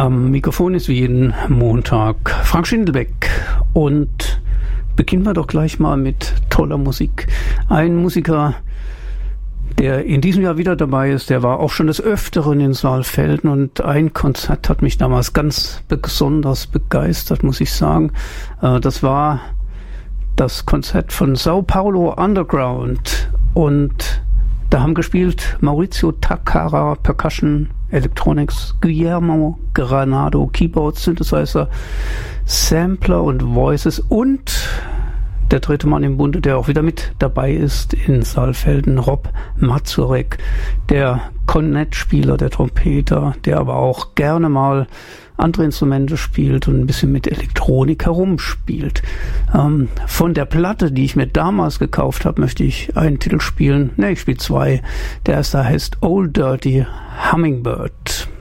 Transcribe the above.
Am Mikrofon ist wie jeden Montag Frank Schindelbeck und beginnen wir doch gleich mal mit toller Musik. Ein Musiker, der in diesem Jahr wieder dabei ist, der war auch schon des Öfteren in Saalfelden und ein Konzert hat mich damals ganz besonders begeistert, muss ich sagen. Das war das Konzert von Sao Paulo Underground und da haben gespielt Maurizio Takara, Percussion, Electronics, Guillermo Granado, Keyboard, Synthesizer, Sampler und Voices und der dritte Mann im Bunde, der auch wieder mit dabei ist in Saalfelden, Rob Mazurek, der Kornettspieler, der Trompeter, der aber auch gerne mal andere Instrumente spielt und ein bisschen mit Elektronik herumspielt. Von der Platte, die ich mir damals gekauft habe, möchte ich einen Titel spielen. Ne, ich spiele zwei. Der erste heißt Old Dirty Hummingbird.